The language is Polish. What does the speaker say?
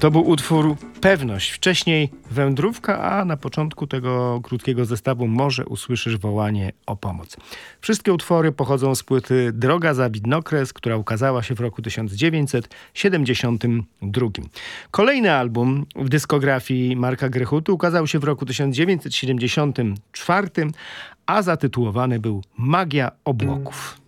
To był utwór Pewność. Wcześniej Wędrówka, a na początku tego krótkiego zestawu Może usłyszysz wołanie o pomoc. Wszystkie utwory pochodzą z płyty Droga za widnokres, która ukazała się w roku 1972. Kolejny album w dyskografii Marka Grechuty ukazał się w roku 1974, a zatytułowany był Magia obłoków.